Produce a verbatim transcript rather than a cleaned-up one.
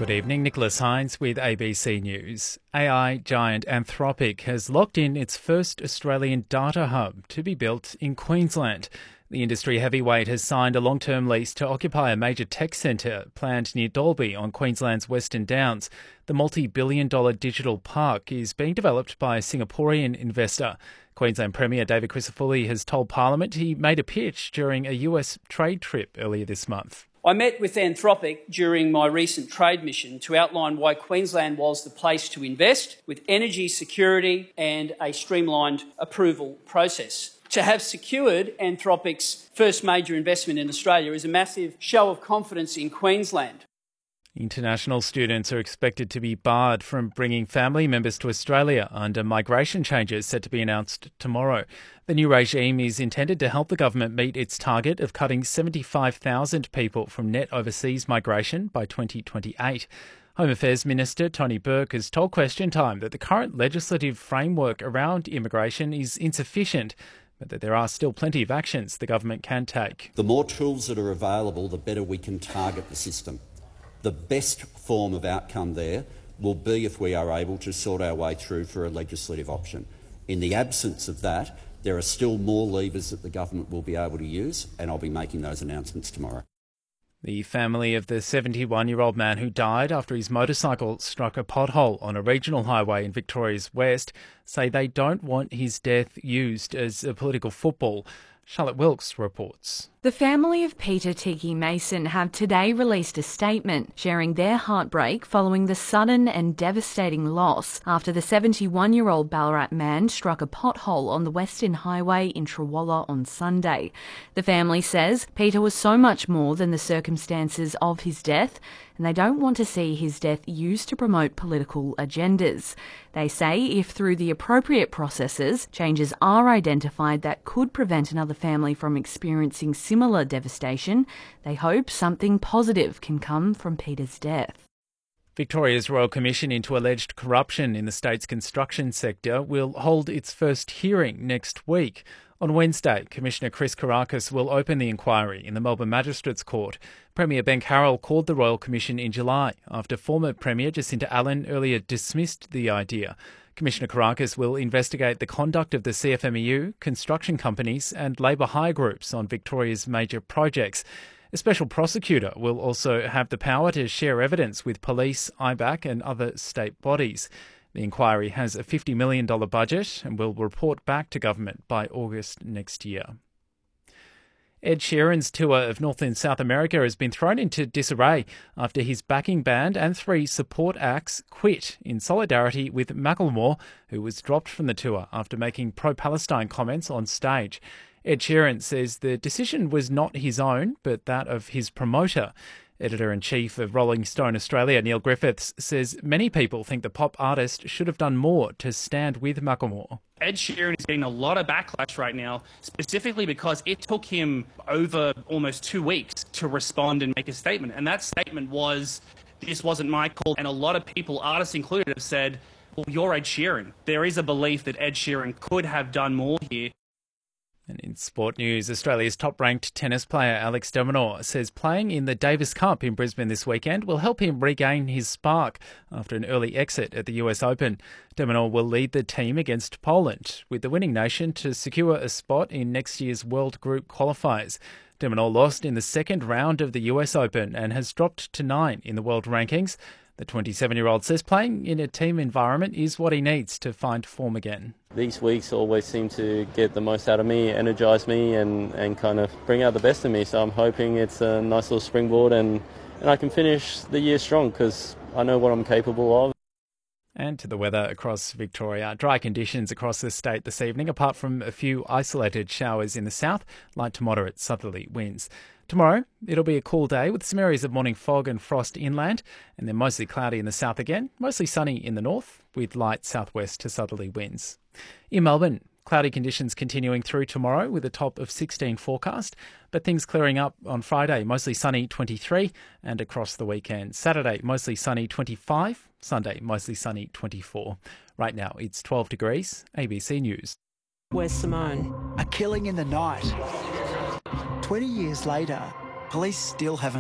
Good evening, Nicholas Hines with A B C News. A I giant Anthropic has locked in its first Australian data hub to be built in Queensland. The industry heavyweight has signed a long-term lease to occupy a major tech centre planned near Dalby on Queensland's Western Downs. The multi-billion dollar digital park is being developed by a Singaporean investor. Queensland Premier David Crisafulli has told Parliament he made a pitch during a U S trade trip earlier this month. I met with Anthropic during my recent trade mission to outline why Queensland was the place to invest, with energy security and a streamlined approval process. To have secured Anthropic's first major investment in Australia is a massive show of confidence in Queensland. International students are expected to be barred from bringing family members to Australia under migration changes set to be announced tomorrow. The new regime is intended to help the government meet its target of cutting seventy-five thousand people from net overseas migration by twenty twenty-eight. Home Affairs Minister Tony Burke has told Question Time that the current legislative framework around immigration is insufficient, but that there are still plenty of actions the government can take. The more tools that are available, the better we can target the system. The best form of outcome there will be if we are able to sort our way through for a legislative option. In the absence of that, there are still more levers that the government will be able to use, and I'll be making those announcements tomorrow. The family of the seventy-one-year-old man who died after his motorcycle struck a pothole on a regional highway in Victoria's West say they don't want his death used as a political football. Charlotte Wilkes reports. The family of Peter Tiki Mason have today released a statement sharing their heartbreak following the sudden and devastating loss after the seventy-one-year-old Ballarat man struck a pothole on the Western Highway in Trawalla on Sunday. The family says Peter was so much more than the circumstances of his death, and they don't want to see his death used to promote political agendas. They say if through the appropriate processes, changes are identified that could prevent another family from experiencing similar devastation, they hope something positive can come from Peter's death. Victoria's Royal Commission into alleged corruption in the state's construction sector will hold its first hearing next week. On Wednesday, Commissioner Chris Kourakis will open the inquiry in the Melbourne Magistrates Court. Premier Ben Carroll called the Royal Commission in July after former Premier Jacinta Allen earlier dismissed the idea. Commissioner Kourakis will investigate the conduct of the C F M E U, construction companies and labour hire groups on Victoria's major projects. A special prosecutor will also have the power to share evidence with police, I B A C and other state bodies. The inquiry has a fifty million dollars budget and will report back to government by August next year. Ed Sheeran's tour of North and South America has been thrown into disarray after his backing band and three support acts quit in solidarity with Macklemore, who was dropped from the tour after making pro-Palestine comments on stage. Ed Sheeran says the decision was not his own, but that of his promoter. Editor-in-Chief of Rolling Stone Australia, Neil Griffiths, says many people think the pop artist should have done more to stand with Macklemore. Ed Sheeran is getting a lot of backlash right now, specifically because it took him over almost two weeks to respond and make a statement. And that statement was, this wasn't my call. And a lot of people, artists included, have said, well, you're Ed Sheeran. There is a belief that Ed Sheeran could have done more here. And in sport news, Australia's top-ranked tennis player Alex de Minaur says playing in the Davis Cup in Brisbane this weekend will help him regain his spark after an early exit at the U S Open. De Minaur will lead the team against Poland, with the winning nation to secure a spot in next year's World Group qualifiers. De Minaur lost in the second round of the U S Open and has dropped to nine in the world rankings. The twenty-seven-year-old says playing in a team environment is what he needs to find form again. These weeks always seem to get the most out of me, energise me and, and kind of bring out the best in me. So I'm hoping it's a nice little springboard and, and I can finish the year strong because I know what I'm capable of. And to the weather across Victoria. Dry conditions across the state this evening, apart from a few isolated showers in the south, light to moderate southerly winds. Tomorrow, it'll be a cool day with some areas of morning fog and frost inland, and then mostly cloudy in the south again, mostly sunny in the north, with light southwest to southerly winds. In Melbourne, cloudy conditions continuing through tomorrow with a top of sixteen forecast, but things clearing up on Friday, mostly sunny twenty-three, and across the weekend. Saturday, mostly sunny twenty-five, Sunday, mostly sunny twenty-four. Right now, it's twelve degrees, A B C News. Where's Simone? A killing in the night. twenty years later, police still haven't